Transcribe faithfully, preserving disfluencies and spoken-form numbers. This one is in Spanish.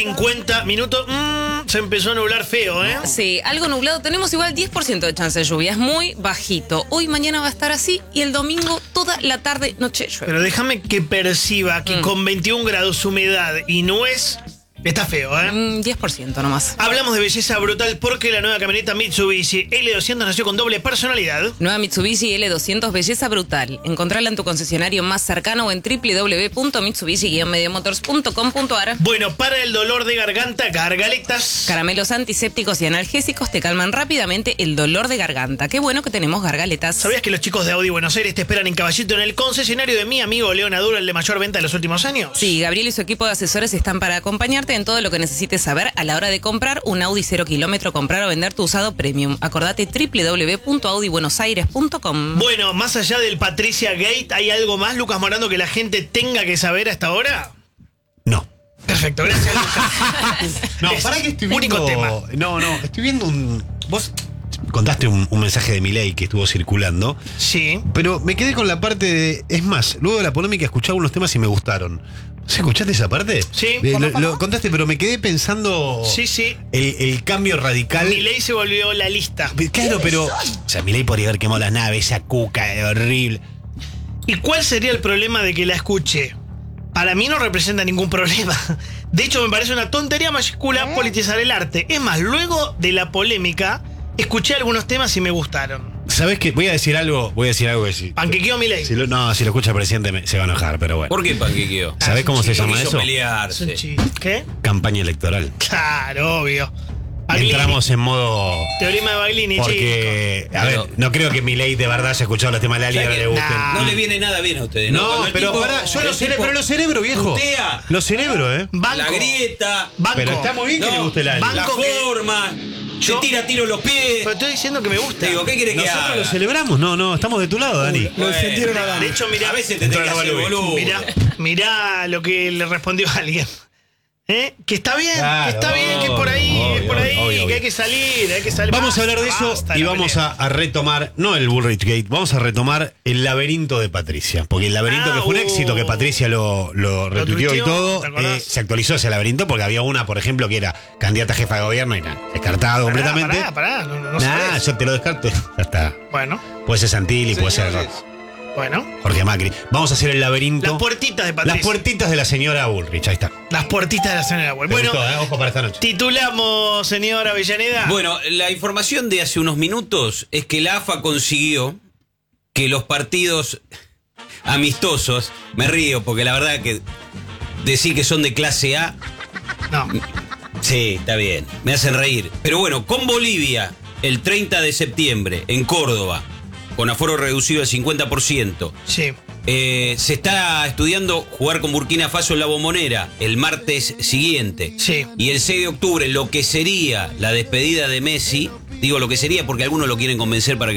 cincuenta minutos, mmm, se empezó a nublar feo, ¿eh? Sí, algo nublado. Tenemos igual diez por ciento de chance de lluvia. Es muy bajito. Hoy, mañana va a estar así y el domingo toda la tarde, noche llueve. Pero déjame que perciba que mm. con veintiún grados, humedad y nuez, está feo, ¿eh? Mm, diez por ciento nomás. Hablamos de belleza brutal porque la nueva camioneta Mitsubishi L doscientos nació con doble personalidad. Nueva Mitsubishi L doscientos, belleza brutal. Encontrala en tu concesionario más cercano o en w w w punto mitsubishi guion mediamotors punto com punto a r. Bueno, para el dolor de garganta, gargaletas. Caramelos antisépticos y analgésicos te calman rápidamente el dolor de garganta. Qué bueno que tenemos gargaletas. ¿Sabías que los chicos de Audi Buenos Aires te esperan en Caballito en el concesionario de mi amigo León Aduro, el de mayor venta de los últimos años? Sí, Gabriel y su equipo de asesores están para acompañarte en todo lo que necesites saber a la hora de comprar un Audi cero kilómetro, comprar o vender tu usado premium. Acordate w w w punto audi buenos aires punto com. Bueno, más allá del Patricia Gate, ¿hay algo más, Lucas Morando, que la gente tenga que saber hasta ahora? No. Perfecto, gracias, Lucas. No, para que estoy viendo... Único tema. No, no, estoy viendo un... Vos contaste un, un mensaje de Milei que estuvo circulando. Sí. Pero me quedé con la parte de... Es más, luego de la polémica escuché algunos temas y me gustaron. ¿Escuchaste esa parte? Sí. Eh, lo, lo contaste, pero me quedé pensando... Sí, sí. El, el cambio radical... Milei se volvió la lista. Claro, pero... O sea, Milei podría haber quemado las naves, esa cuca, es horrible. ¿Y cuál sería el problema de que la escuche? Para mí no representa ningún problema. De hecho, me parece una tontería mayúscula politizar el arte. Es más, luego de la polémica, escuché algunos temas y me gustaron. ¿Sabes qué? Voy a decir algo, voy a decir algo que sí. ¿Panquequeó Milei? Si lo, no, si lo escucha el presidente me, se va a enojar, pero bueno. ¿Por qué panquequeó? ¿Sabés Ah, cómo se chico, llama quiso eso? pelearse. ¿Qué? Campaña electoral. Claro, obvio. Baglini. Entramos en modo... Teorema de Baglini, Porque, chico. a ver, Pero- no creo que Milei de verdad haya escuchado los temas de Lali y ahora le gusten. Nah. No le viene nada bien a ustedes, ¿no? No, Cuando el pero tipo- pará, yo el lo celebro, tipo pero lo celebro, viejo. putea Lo celebro, ¿eh? Banco. la grieta, Banco. Pero está muy bien que No, le guste Lali. banco. la que- forma, Yo- se tira tiro los pies. Pero estoy diciendo que me gusta. Digo, ¿qué quiere que Nosotros haga? lo celebramos, no, no, estamos de tu lado, Dani. Bueno, sentieron a Dani. De hecho, mirá, a veces te entró tenés que la hacer Balubí. boludo. Mirá, mirá lo que le respondió alguien. ¿Eh? Que está bien, Claro, que está bien, que es por ahí, obvio, es por ahí, obvio, obvio. que hay que salir, hay que salir. Vamos Basta, a hablar de eso basta y la vamos pelea. a, a retomar, no el Bullrich Gate, vamos a retomar el laberinto de Patricia. Porque el laberinto Ah, que fue un uh. éxito, que Patricia lo, lo retuiteó y tuiteó, todo, ¿te acordás? eh, se actualizó ese laberinto porque había una, por ejemplo, que era candidata a jefa de gobierno y nada, descartado Pará, completamente. Pará, pará, no, no, no Nah, sabés. yo te lo descarto. Ya está. Bueno, Puede ser Santilli, puede ser Señores, bueno. Jorge Macri. Vamos a hacer el laberinto. Las puertitas de Patricia. Las puertitas de la señora Bullrich, ahí está. Las puertitas de la señora Bull. Me Bueno, gustó, ¿eh? Ojo para esta noche. titulamos, señora Avellaneda. Bueno, la información de hace unos minutos es que la A F A consiguió que los partidos amistosos, me río porque la verdad que decir que son de clase A, No. sí, está bien, me hacen reír. Pero bueno, con Bolivia, el treinta de septiembre, en Córdoba, con aforo reducido al cincuenta por ciento. Sí. Eh, se está estudiando jugar con Burkina Faso en la Bombonera el martes siguiente. Sí. Y el seis de octubre, lo que sería la despedida de Messi, digo lo que sería porque algunos lo quieren convencer para que